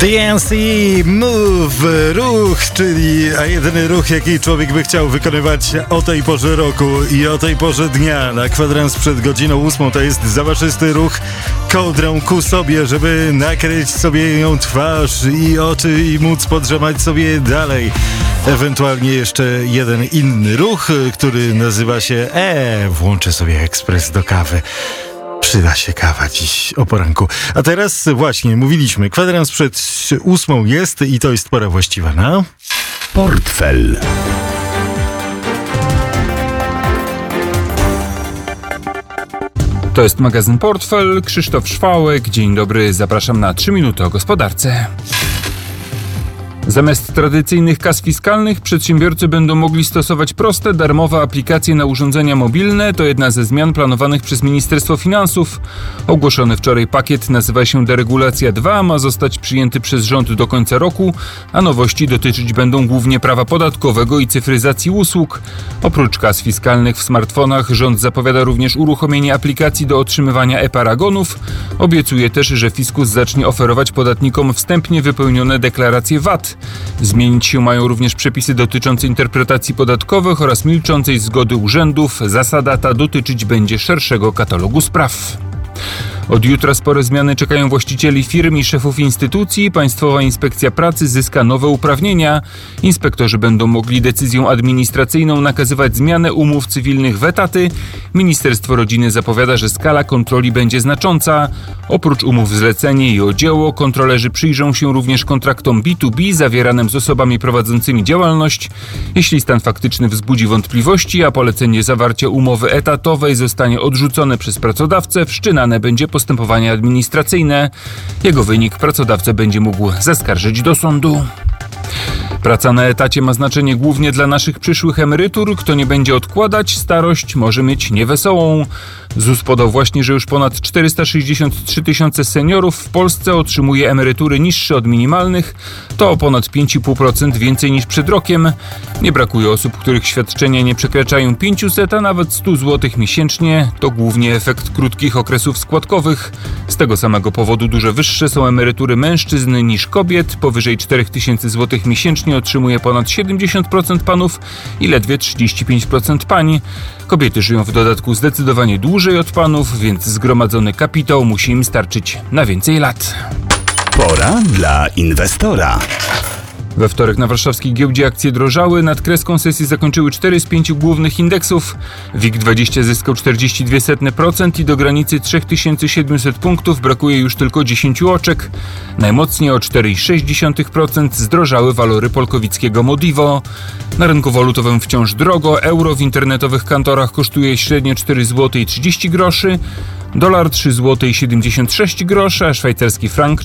DNC Move, ruch, czyli jedyny ruch, jaki człowiek by chciał wykonywać o tej porze roku i o tej porze dnia. Na kwadrans przed godziną 8 to jest zabawczysty ruch kołdrą ku sobie, żeby nakryć sobie ją twarz i oczy i móc podrzemać sobie dalej. Ewentualnie jeszcze jeden inny ruch, który nazywa się włączę sobie ekspres do kawy. Przyda się kawa dziś o poranku. A teraz właśnie mówiliśmy, kwadrans przed 8 jest i to jest pora właściwa na portfel. To jest magazyn Portfel, Krzysztof Szwałek. Dzień dobry, zapraszam na 3 minuty o gospodarce. Zamiast tradycyjnych kas fiskalnych przedsiębiorcy będą mogli stosować proste, darmowe aplikacje na urządzenia mobilne. To jedna ze zmian planowanych przez Ministerstwo Finansów. Ogłoszony wczoraj pakiet nazywa się Deregulacja 2, ma zostać przyjęty przez rząd do końca roku, a nowości dotyczyć będą głównie prawa podatkowego i cyfryzacji usług. Oprócz kas fiskalnych w smartfonach rząd zapowiada również uruchomienie aplikacji do otrzymywania e-paragonów. Obiecuje też, że fiskus zacznie oferować podatnikom wstępnie wypełnione deklaracje VAT. Zmienić się mają również przepisy dotyczące interpretacji podatkowych oraz milczącej zgody urzędów. Zasada ta dotyczyć będzie szerszego katalogu spraw. Od jutra spore zmiany czekają właścicieli firm i szefów instytucji. Państwowa Inspekcja Pracy zyska nowe uprawnienia. Inspektorzy będą mogli decyzją administracyjną nakazywać zmianę umów cywilnych w etaty. Ministerstwo Rodziny zapowiada, że skala kontroli będzie znacząca. Oprócz umów zlecenie i o dzieło, kontrolerzy przyjrzą się również kontraktom B2B zawieranym z osobami prowadzącymi działalność. Jeśli stan faktyczny wzbudzi wątpliwości, a polecenie zawarcia umowy etatowej zostanie odrzucone przez pracodawcę, wszczynane będzie postępowanie administracyjne. Jego wynik pracodawca będzie mógł zaskarżyć do sądu. Praca na etacie ma znaczenie głównie dla naszych przyszłych emerytur. Kto nie będzie odkładać, starość może mieć niewesołą. ZUS podał właśnie, że już ponad 463 tysiące seniorów w Polsce otrzymuje emerytury niższe od minimalnych. To o ponad 5,5% więcej niż przed rokiem. Nie brakuje osób, których świadczenia nie przekraczają 500, a nawet 100 zł miesięcznie. To głównie efekt krótkich okresów składkowych. Z tego samego powodu dużo wyższe są emerytury mężczyzn niż kobiet. Powyżej 4000 zł miesięcznie otrzymuje ponad 70% panów i ledwie 35% pań. Kobiety żyją w dodatku zdecydowanie dłużej od panów, więc zgromadzony kapitał musi im starczyć na więcej lat. Pora dla inwestora. We wtorek na warszawskiej giełdzie akcje drożały. Nad kreską sesji zakończyły 4 z 5 głównych indeksów. WIG20 zyskał 42% i do granicy 3700 punktów brakuje już tylko 10 oczek. Najmocniej o 4,6% zdrożały walory polkowickiego Modivo. Na rynku walutowym wciąż drogo. Euro w internetowych kantorach kosztuje średnio 4,30 zł. Dolar 3,76 zł, a szwajcarski frank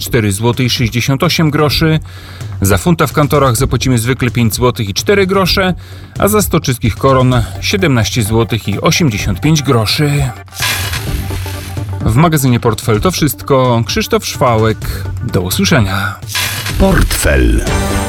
4,68 zł. Za funta w kantorach zapłacimy zwykle 5,04 zł, a za 100 czeskich koron 17,85 zł. W magazynie Portfel to wszystko. Krzysztof Szwałek. Do usłyszenia. Portfel.